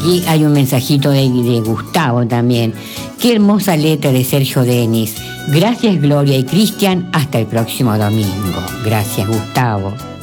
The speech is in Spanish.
aquí hay un mensajito de Gustavo también. Qué hermosa letra de Sergio Denis. Gracias Gloria y Cristian, hasta el próximo domingo. Gracias Gustavo.